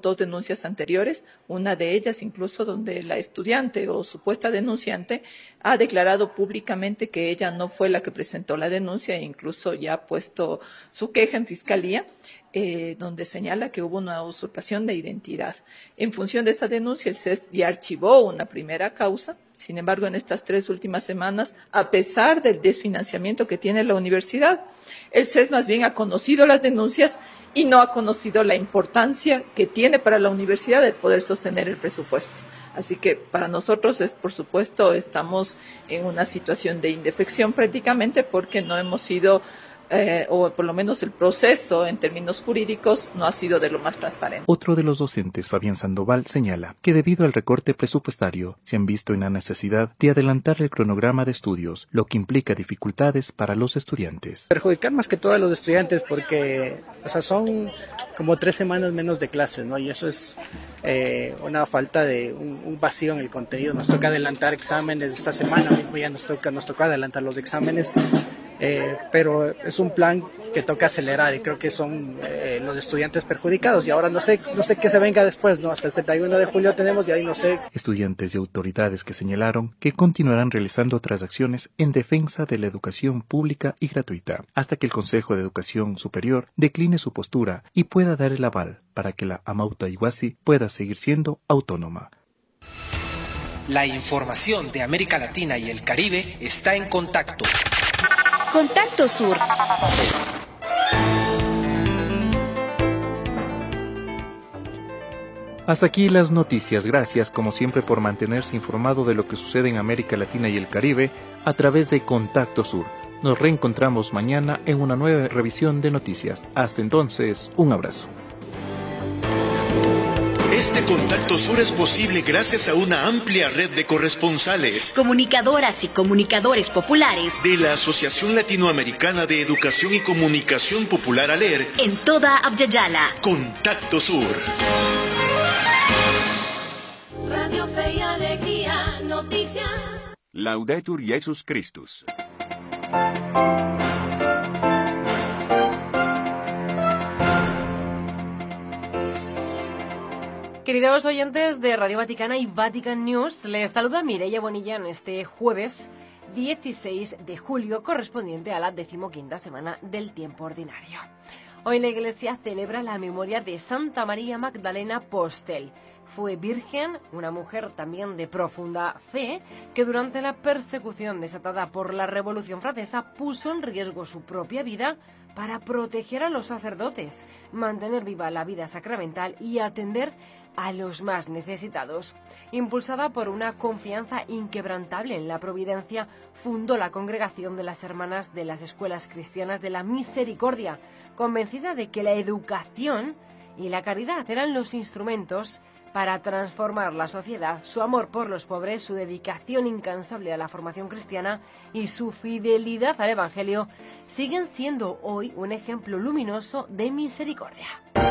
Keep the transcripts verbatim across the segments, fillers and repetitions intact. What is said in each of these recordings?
dos denuncias anteriores, una de ellas incluso donde la estudiante o supuesta denunciante ha declarado públicamente que ella no fue la que presentó la denuncia e incluso ya ha puesto su queja en fiscalía, eh, donde señala que hubo una usurpación de identidad. En función de esa denuncia, el C E S ya archivó una primera causa. Sin embargo, en estas tres últimas semanas, a pesar del desfinanciamiento que tiene la universidad, el C E S más bien ha conocido las denuncias y no ha conocido la importancia que tiene para la universidad el poder sostener el presupuesto. Así que para nosotros es, por supuesto, estamos en una situación de indefección prácticamente porque no hemos sido Eh, o por lo menos el proceso en términos jurídicos no ha sido de lo más transparente. Otro de los docentes, Fabián Sandoval, señala que debido al recorte presupuestario se han visto en la necesidad de adelantar el cronograma de estudios, lo que implica dificultades para los estudiantes. Perjudicar más que todo a los estudiantes porque, o sea, son como tres semanas menos de clases, ¿no? Y eso es eh, una falta de un, un vacío en el contenido. Nos toca adelantar exámenes esta semana, mismo ya nos toca, nos toca adelantar los exámenes. Eh, pero es un plan que toca acelerar y creo que son eh, los estudiantes perjudicados y ahora no sé no sé qué se venga después, ¿no? Hasta este treinta y uno de julio tenemos y ahí no sé. Estudiantes y autoridades que señalaron que continuarán realizando otras acciones en defensa de la educación pública y gratuita hasta que el Consejo de Educación Superior decline su postura y pueda dar el aval para que la Amauta Iguazzi pueda seguir siendo autónoma. La información de América Latina y el Caribe está en Contacto. Contacto Sur. Hasta aquí las noticias. Gracias, como siempre, por mantenerse informado de lo que sucede en América Latina y el Caribe a través de Contacto Sur. Nos reencontramos mañana en una nueva revisión de noticias. Hasta entonces, un abrazo. Este Contacto Sur es posible gracias a una amplia red de corresponsales, comunicadoras y comunicadores populares de la Asociación Latinoamericana de Educación y Comunicación Popular ALER en toda Abya-Yala. Contacto Sur. Radio Fe y Alegría, noticias. Laudetur Jesus Christus. Queridos oyentes de Radio Vaticana y Vatican News, les saluda Mireia Bonilla en este jueves dieciséis de julio, correspondiente a la decimoquinta semana del tiempo ordinario. Hoy la Iglesia celebra la memoria de Santa María Magdalena Postel. Fue virgen, una mujer también de profunda fe, que durante la persecución desatada por la Revolución Francesa puso en riesgo su propia vida para proteger a los sacerdotes, mantener viva la vida sacramental y atender a los más necesitados. Impulsada por una confianza inquebrantable en la providencia, fundó la Congregación de las Hermanas de las Escuelas Cristianas de la Misericordia, convencida de que la educación y la caridad eran los instrumentos para transformar la sociedad. Su amor por los pobres, su dedicación incansable a la formación cristiana y su fidelidad al Evangelio siguen siendo hoy un ejemplo luminoso de misericordia.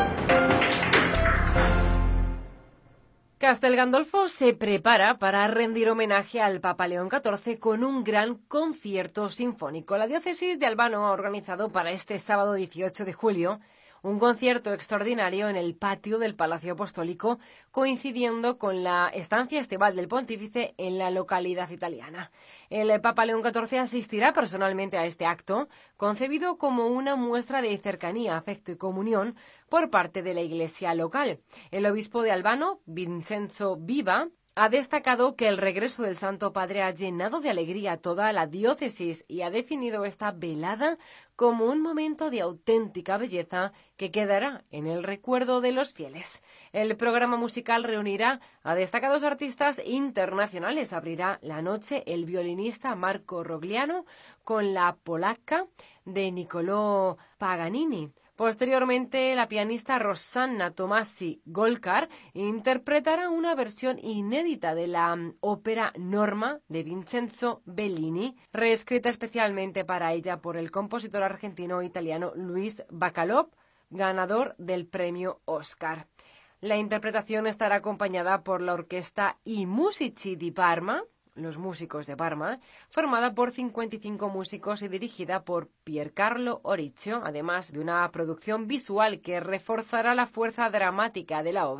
Castel Gandolfo se prepara para rendir homenaje al Papa León catorce con un gran concierto sinfónico. La diócesis de Albano ha organizado para este sábado dieciocho de julio un concierto extraordinario en el patio del Palacio Apostólico, coincidiendo con la estancia estival del pontífice en la localidad italiana. El Papa León catorce asistirá personalmente a este acto, concebido como una muestra de cercanía, afecto y comunión por parte de la Iglesia local. El obispo de Albano, Vincenzo Viva, ha destacado que el regreso del Santo Padre ha llenado de alegría toda la diócesis y ha definido esta velada como un momento de auténtica belleza que quedará en el recuerdo de los fieles. El programa musical reunirá a destacados artistas internacionales. Abrirá la noche el violinista Marco Rogliano con la polacca de Niccolò Paganini. Posteriormente, la pianista Rosanna Tomasi Golkar interpretará una versión inédita de la ópera Norma de Vincenzo Bellini, reescrita especialmente para ella por el compositor argentino-italiano Luis Bacalov, ganador del premio Oscar. La interpretación estará acompañada por la orquesta I Musici di Parma, los músicos de Parma, formada por cincuenta y cinco músicos y dirigida por Piercarlo Oricchio, además de una producción visual que reforzará la fuerza dramática de la obra.